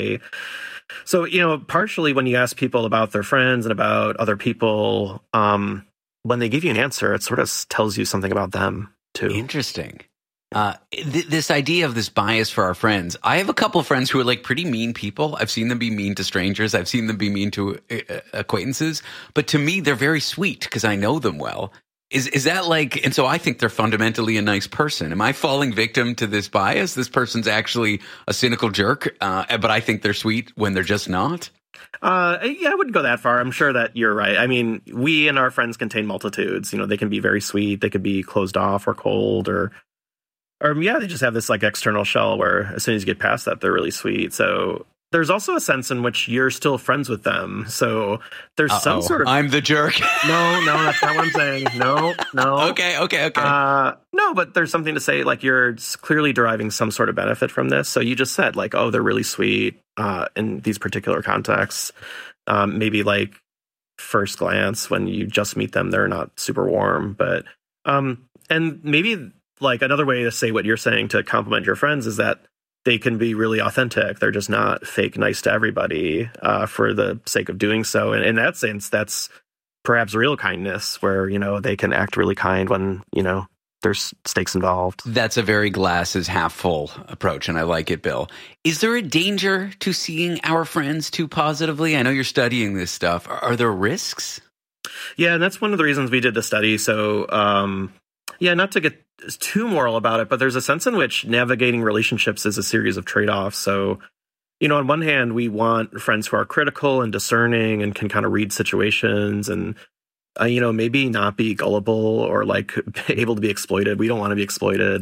So, partially when you ask people about their friends and about other people, when they give you an answer, it sort of tells you something about them too. Interesting. This idea of this bias for our friends. I have a couple of friends who are like pretty mean people. I've seen them be mean to strangers. I've seen them be mean to acquaintances. But to me, they're very sweet because I know them well. Is that like, and so I think they're fundamentally a nice person. Am I falling victim to this bias? This person's actually a cynical jerk, but I think they're sweet when they're just not? Yeah, I wouldn't go that far. I'm sure that you're right. I mean, we and our friends contain multitudes. They can be very sweet. They could be closed off or cold, or yeah, they just have this like external shell where as soon as you get past that, they're really sweet. So there's also a sense in which you're still friends with them. So there's some sort of... I'm the jerk. No, that's not what I'm saying. No. Okay. No, but there's something to say, like you're clearly deriving some sort of benefit from this. So you just said like, oh, they're really sweet in these particular contexts. Maybe like first glance when you just meet them, they're not super warm. But and maybe like another way to say what you're saying to compliment your friends is that they can be really authentic. They're just not fake nice to everybody for the sake of doing so. And in that sense, that's perhaps real kindness where, they can act really kind when, there's stakes involved. That's a very glass is half full approach, and I like it, Bill. Is there a danger to seeing our friends too positively? I know you're studying this stuff. Are there risks? Yeah, and that's one of the reasons we did the study. So, not to get too moral about it, but there's a sense in which navigating relationships is a series of trade-offs. So, on one hand, we want friends who are critical and discerning and can kind of read situations and, maybe not be gullible or like able to be exploited. We don't want to be exploited.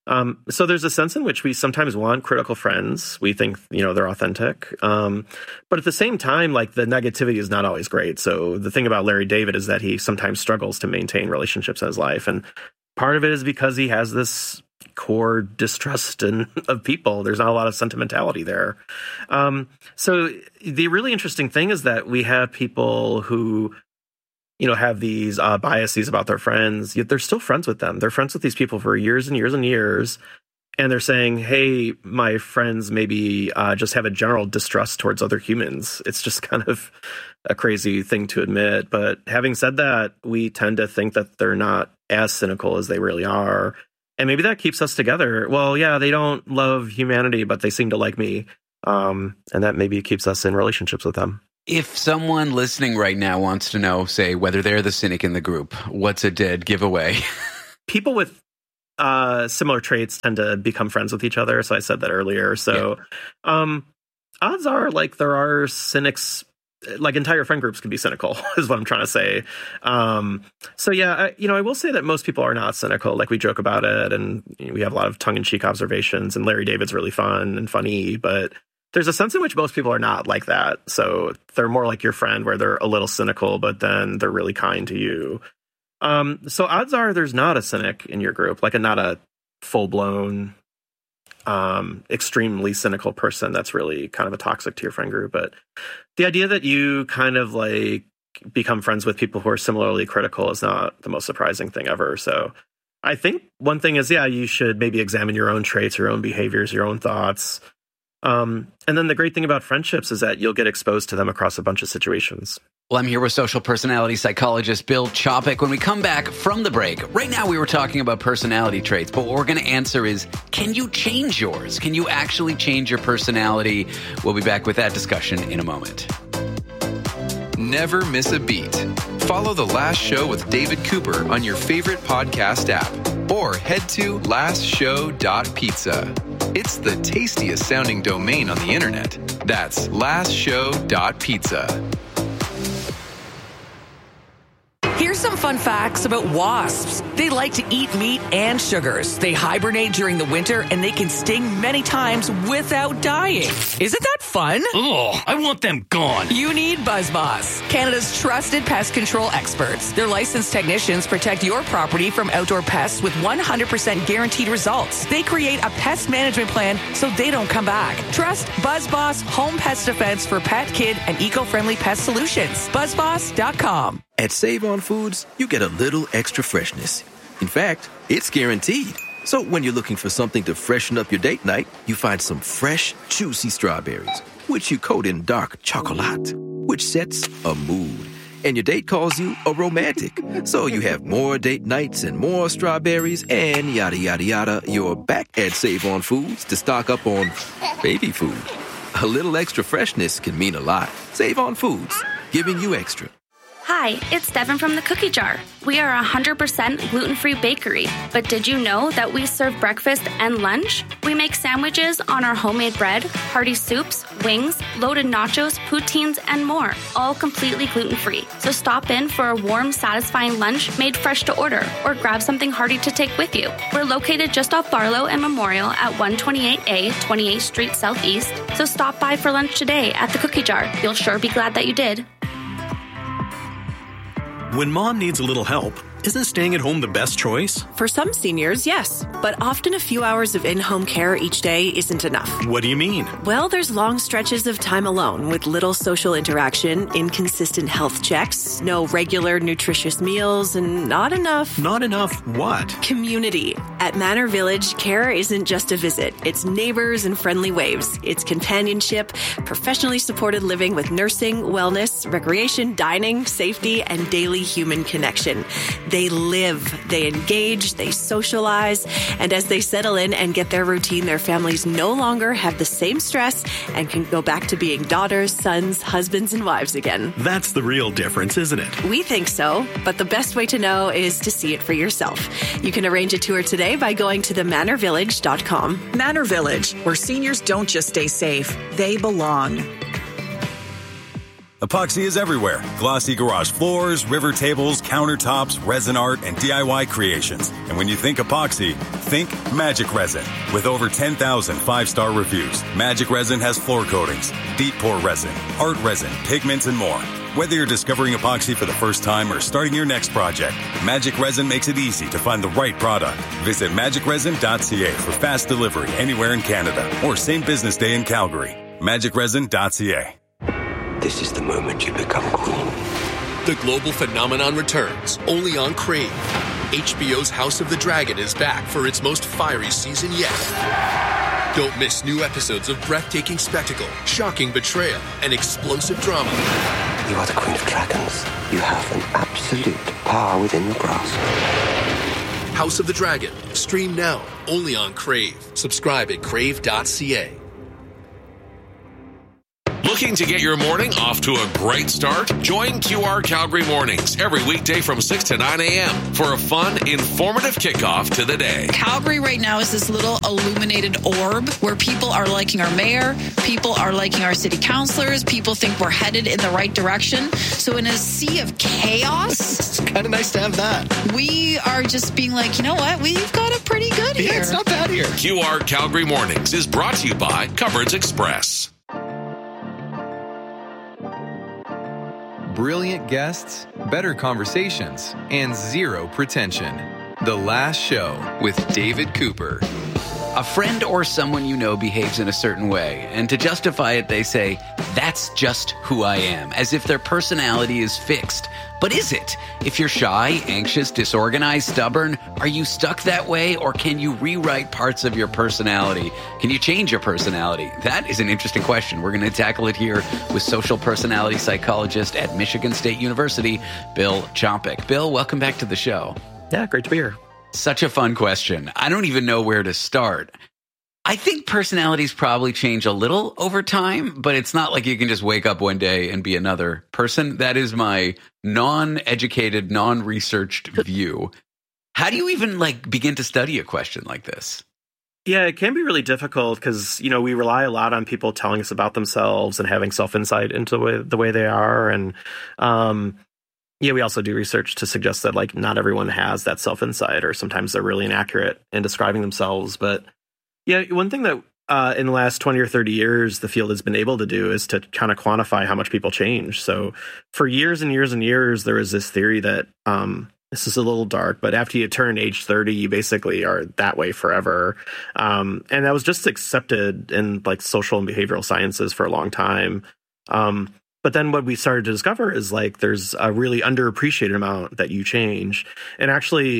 So there's a sense in which we sometimes want critical friends. We think, they're authentic. But at the same time, like, the negativity is not always great. So the thing about Larry David is that he sometimes struggles to maintain relationships in his life. And part of it is because he has this core distrust of people. There's not a lot of sentimentality there. So the really interesting thing is that we have people who, have these biases about their friends, yet they're still friends with them. They're friends with these people for years and years and years. And they're saying, hey, my friends maybe just have a general distrust towards other humans. It's just kind of a crazy thing to admit. But having said that, we tend to think that they're not as cynical as they really are. And maybe that keeps us together. Well, yeah, they don't love humanity, but they seem to like me. And that maybe keeps us in relationships with them. If someone listening right now wants to know, say, whether they're the cynic in the group, what's a dead giveaway? People with similar traits tend to become friends with each other. So I said that earlier. So odds are, like, there are cynics, like, entire friend groups can be cynical is what I'm trying to say. So yeah, I will say that most people are not cynical. Like, we joke about it, and we have a lot of tongue-in-cheek observations, and Larry David's really fun and funny, but there's a sense in which most people are not like that. So they're more like your friend, where they're a little cynical, but then they're really kind to you. So odds are there's not a cynic in your group, like not a full-blown, extremely cynical person that's really kind of a toxic to your friend group. But the idea that you kind of like become friends with people who are similarly critical is not the most surprising thing ever. So I think one thing is, you should maybe examine your own traits, your own behaviors, your own thoughts. And then the great thing about friendships is that you'll get exposed to them across a bunch of situations. Well, I'm here with social personality psychologist Bill Chopik. When we come back from the break, right now we were talking about personality traits, but what we're going to answer is, can you change yours? Can you actually change your personality? We'll be back with that discussion in a moment. Never miss a beat. Follow The Last Show with David Cooper on your favorite podcast app, or head to lastshow.pizza. It's the tastiest sounding domain on the internet. That's lastshow.pizza. Here's some fun facts about wasps. They like to eat meat and sugars. They hibernate during the winter, and they can sting many times without dying. Isn't that fun? Ugh, I want them gone. You need BuzzBoss, Canada's trusted pest control experts. Their licensed technicians protect your property from outdoor pests with 100% guaranteed results. They create a pest management plan so they don't come back. Trust BuzzBoss Home Pest Defense for pet, kid, and eco-friendly pest solutions. BuzzBoss.com. At Save On Foods, you get a little extra freshness. In fact, it's guaranteed. So when you're looking for something to freshen up your date night, you find some fresh, juicy strawberries, which you coat in dark chocolate, which sets a mood. And your date calls you a romantic. So you have more date nights and more strawberries and yada, yada, yada. You're back at Save On Foods to stock up on baby food. A little extra freshness can mean a lot. Save On Foods, giving you extra. Hi, it's Devin from the Cookie Jar. We are a 100% gluten-free bakery, but did you know that we serve breakfast and lunch? We make sandwiches on our homemade bread, hearty soups, wings, loaded nachos, poutines, and more, all completely gluten-free. So stop in for a warm, satisfying lunch made fresh to order, or grab something hearty to take with you. We're located just off Barlow and Memorial at 128A, 28th Street Southeast, so stop by for lunch today at the Cookie Jar. You'll sure be glad that you did. When mom needs a little help, isn't staying at home the best choice? For some seniors, yes. But often a few hours of in-home care each day isn't enough. What do you mean? Well, there's long stretches of time alone with little social interaction, inconsistent health checks, no regular nutritious meals, and not enough... Not enough what? Community. At Manor Village, care isn't just a visit. It's neighbors and friendly waves. It's companionship, professionally supported living with nursing, wellness, recreation, dining, safety, and daily human connection. They live, they engage, they socialize, and as they settle in and get their routine, their families no longer have the same stress and can go back to being daughters, sons, husbands, and wives again. That's the real difference, isn't it? We think so, but the best way to know is to see it for yourself. You can arrange a tour today by going to themanorvillage.com. Manor Village, where seniors don't just stay safe, they belong. Epoxy is everywhere. Glossy garage floors, river tables, countertops, resin art, and DIY creations. And when you think epoxy, think Magic Resin. With over 10,000 5-star reviews, Magic Resin has floor coatings, deep pour resin, art resin, pigments, and more. Whether you're discovering epoxy for the first time or starting your next project, Magic Resin makes it easy to find the right product. Visit magicresin.ca for fast delivery anywhere in Canada or same business day in Calgary. magicresin.ca. This is the moment you become queen. The global phenomenon returns, only on Crave. HBO's House of the Dragon is back for its most fiery season yet. Don't miss new episodes of breathtaking spectacle, shocking betrayal, and explosive drama. You are the Queen of Dragons. You have an absolute power within your grasp. House of the Dragon. Stream now, only on Crave. Subscribe at crave.ca. Looking to get your morning off to a great start? Join QR Calgary Mornings every weekday from 6 to 9 a.m. for a fun, informative kickoff to the day. Calgary right now is this little illuminated orb where people are liking our mayor, people are liking our city councilors, people think we're headed in the right direction. So in a sea of chaos, it's kind of nice to have that. We are just being like, you know what? We've got it pretty good here. Yeah, it's not bad here. QR Calgary Mornings is brought to you by Cupboards Express. Brilliant guests, better conversations, and zero pretension. The Last Show with David Cooper. A friend or someone you know behaves in a certain way, and to justify it, they say, that's just who I am, as if their personality is fixed. But is it? If you're shy, anxious, disorganized, stubborn, are you stuck that way, or can you rewrite parts of your personality? Can you change your personality? That is an interesting question. We're going to tackle it here with social personality psychologist at Michigan State University, Bill Chopik. Bill, welcome back to the show. Yeah, great to be here. Such a fun question. I don't even know where to start. I think personalities probably change a little over time, but it's not like you can just wake up one day and be another person. That is my non-educated, non-researched view. How do you even begin to study a question like this? Yeah, it can be really difficult because, we rely a lot on people telling us about themselves and having self-insight into the way they are. And, we also do research to suggest that, not everyone has that self-insight, or sometimes they're really inaccurate in describing themselves. But yeah, one thing that in the last 20 or 30 years, the field has been able to do is to kind of quantify how much people change. So for years and years and years, there was this theory that this is a little dark, but after you turn age 30, you basically are that way forever. And that was just accepted in social and behavioral sciences for a long time. But then what we started to discover is there's a really underappreciated amount that you change. And actually,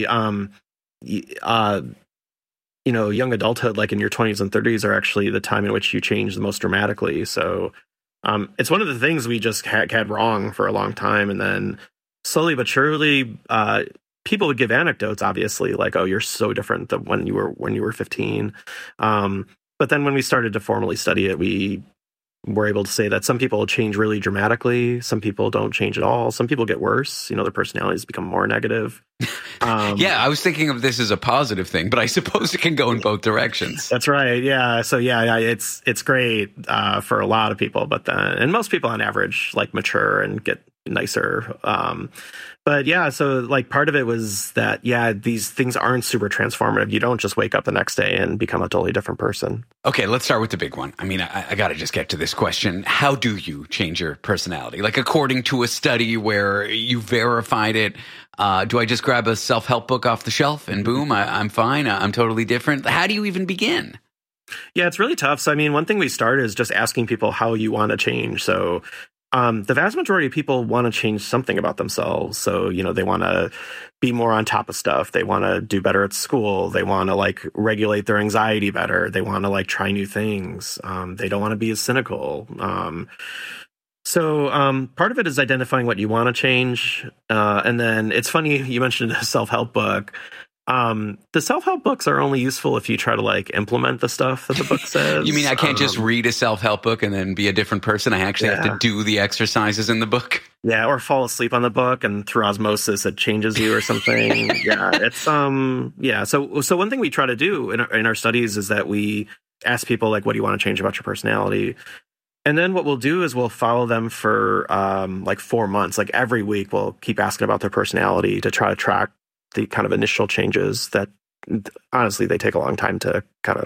young adulthood, in your 20s and 30s, are actually the time in which you change the most dramatically. So it's one of the things we just had wrong for a long time. And then slowly but surely, people would give anecdotes, obviously, oh, you're so different than when you were 15. But then when we started to formally study it, we were able to say that some people change really dramatically. Some people don't change at all. Some people get worse. Their personalities become more negative. Yeah, I was thinking of this as a positive thing, but I suppose it can go in both directions. That's right. Yeah. So it's great for a lot of people, and most people on average mature and get nicer. But yeah, so part of it was that, these things aren't super transformative. You don't just wake up the next day and become a totally different person. Okay, let's start with the big one. I mean, I got to just get to this question. How do you change your personality? According to a study where you verified it, do I just grab a self-help book off the shelf and boom, I'm fine. I'm totally different. How do you even begin? Yeah, it's really tough. So, one thing we started is just asking people how you want to change. So the vast majority of people want to change something about themselves. So, they want to be more on top of stuff. They want to do better at school. They want to regulate their anxiety better. They want to try new things. They don't want to be as cynical. So part of it is identifying what you want to change. And then it's funny, you mentioned a self-help book. The self-help books are only useful if you try to implement the stuff that the book says. You mean I can't just read a self-help book and then be a different person? I actually have to do the exercises in the book. Yeah, or fall asleep on the book and through osmosis it changes you or something. It's So one thing we try to do in our studies is that we ask people what do you want to change about your personality? And then what we'll do is we'll follow them for like 4 months. Like every week, we'll keep asking about their personality to try to track the kind of initial changes that honestly, they take a long time to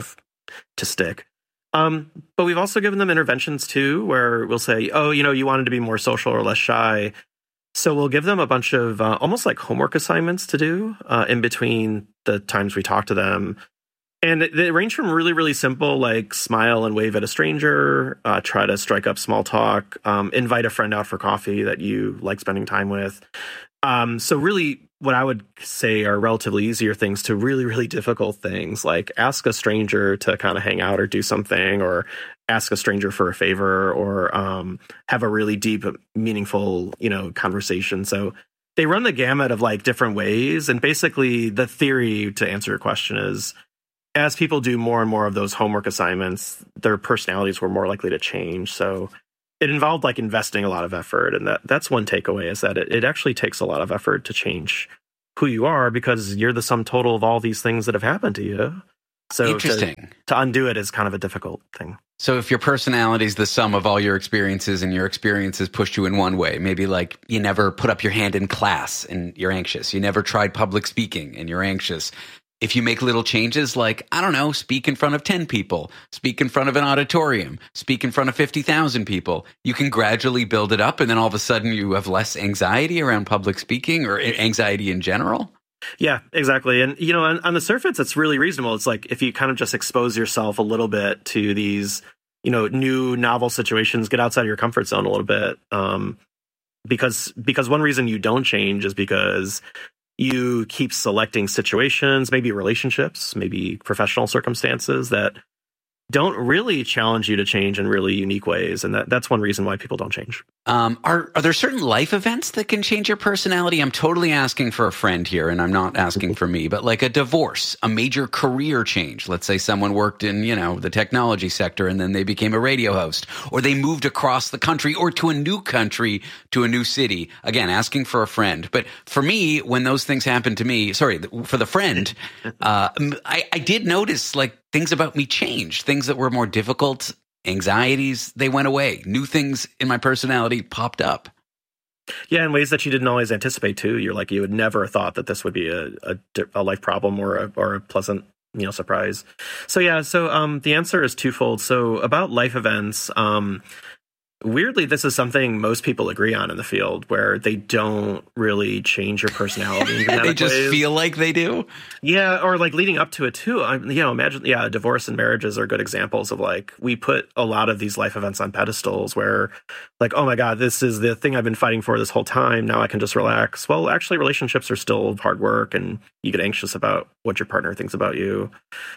to stick. But we've also given them interventions too, where we'll say, oh, you wanted to be more social or less shy. So we'll give them a bunch of almost like homework assignments to do in between the times we talk to them. And they range from really, really simple, like smile and wave at a stranger, try to strike up small talk, invite a friend out for coffee that you like spending time with. So really what I would say are relatively easier things to really, really difficult things, like ask a stranger to kind of hang out or do something, or ask a stranger for a favor, or have a really deep, meaningful, conversation. So they run the gamut of like different ways. And basically the theory, to answer your question, is as people do more and more of those homework assignments, their personalities were more likely to change. So it involved like investing a lot of effort. And that's one takeaway, is that it actually takes a lot of effort to change who you are, because you're the sum total of all these things that have happened to you. So interesting. To undo it is kind of a difficult thing. So if your personality is the sum of all your experiences, and your experiences pushed you in one way, maybe like you never put up your hand in class and you're anxious. You never tried public speaking and you're anxious. If you make little changes like, I don't know, speak in front of 10 people, speak in front of an auditorium, speak in front of 50,000 people, you can gradually build it up, and then all of a sudden you have less anxiety around public speaking or anxiety in general. Yeah, exactly. And, on the surface, it's really reasonable. It's like if you kind of just expose yourself a little bit to these, new novel situations, get outside of your comfort zone a little bit. Because one reason you don't change is because you keep selecting situations, maybe relationships, maybe professional circumstances that don't really challenge you to change in really unique ways. And that's one reason why people don't change. Are there certain life events that can change your personality? I'm totally asking for a friend here, and I'm not asking for me, but like a divorce, a major career change. Let's say someone worked in, the technology sector, and then they became a radio host, or they moved across the country or to a new country, to a new city. Again, asking for a friend. But for me, when those things happen to me, for the friend, I did notice like things about me changed, things that were more difficult. Anxieties, they went away. New things in my personality popped up. Yeah, in ways that you didn't always anticipate too. You're like, you would never have thought that this would be a life problem or a pleasant, surprise. So the answer is twofold. So about life events, weirdly, this is something most people agree on in the field, where they don't really change your personality. In they just ways. Feel like they do. Yeah, or like leading up to it too. Imagine, divorce and marriages are good examples of like, we put a lot of these life events on pedestals where like, oh my God, this is the thing I've been fighting for this whole time. Now I can just relax. Well, actually, relationships are still hard work, and you get anxious about what your partner thinks about you.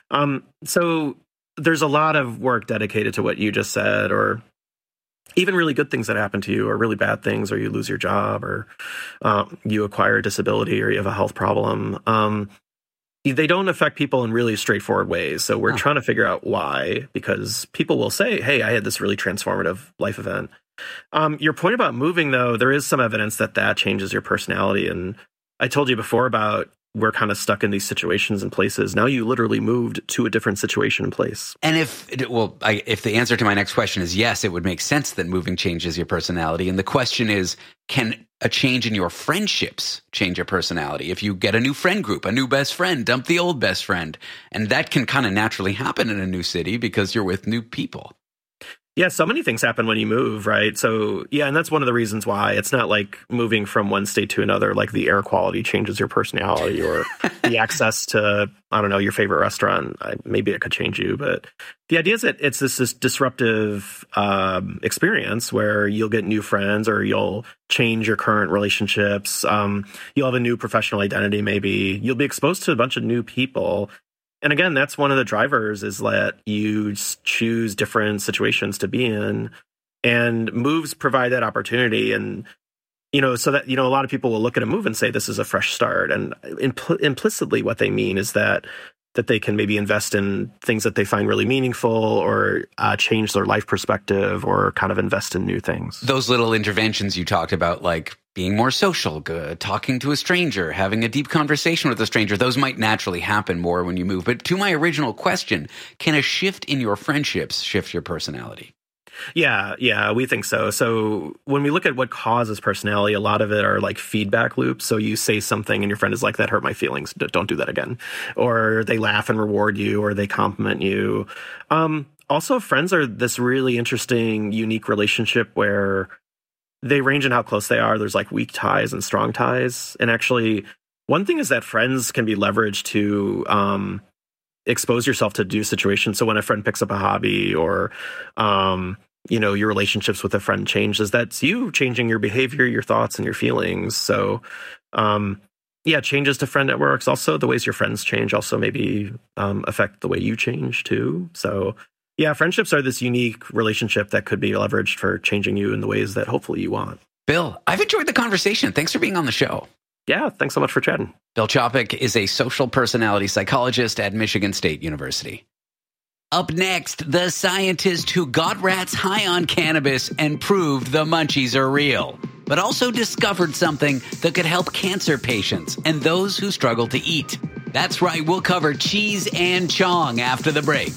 So there's a lot of work dedicated to what you just said, or even really good things that happen to you, or really bad things, or you lose your job, or you acquire a disability, or you have a health problem. They don't affect people in really straightforward ways. So we're trying to figure out why, because people will say, hey, I had this really transformative life event. Your point about moving, though, there is some evidence that changes your personality. And I told you before about we're kind of stuck in these situations and places. Now you literally moved to a different situation and place. And if the answer to my next question is yes, it would make sense that moving changes your personality. And the question is, can a change in your friendships change your personality? If you get a new friend group, a new best friend, dump the old best friend. And that can kind of naturally happen in a new city because you're with new people. Yeah, so many things happen when you move, right? So, yeah, and that's one of the reasons why it's not like moving from one state to another, like the air quality changes your personality, or the access to, I don't know, your favorite restaurant. Maybe it could change you. But the idea is that it's this disruptive experience where you'll get new friends, or you'll change your current relationships. You'll have a new professional identity, maybe. You'll be exposed to a bunch of new people. And again, that's one of the drivers, is that you choose different situations to be in, and moves provide that opportunity. And, so that, a lot of people will look at a move and say, this is a fresh start. And implicitly what they mean is that they can maybe invest in things that they find really meaningful, or change their life perspective, or kind of invest in new things. Those little interventions you talked about, like being more social, talking to a stranger, having a deep conversation with a stranger, those might naturally happen more when you move. But to my original question, can a shift in your friendships shift your personality? Yeah, we think so. So when we look at what causes personality, a lot of it are like feedback loops. So you say something and your friend is like, that hurt my feelings. Don't do that again. Or they laugh and reward you, or they compliment you. Also, friends are this really interesting, unique relationship where they range in how close they are. There's like weak ties and strong ties. And actually, one thing is that friends can be leveraged to expose yourself to new situations. So when a friend picks up a hobby, or your relationships with a friend changes, that's you changing your behavior, your thoughts, and your feelings. So changes to friend networks, also the ways your friends change also maybe affect the way you change too. So yeah, friendships are this unique relationship that could be leveraged for changing you in the ways that hopefully you want. Bill, I've enjoyed the conversation. Thanks for being on the show. Yeah, thanks so much for chatting. Bill Chopik is a social personality psychologist at Michigan State University. Up next, the scientist who got rats high on cannabis and proved the munchies are real, but also discovered something that could help cancer patients and those who struggle to eat. That's right, we'll cover cheese and chong after the break.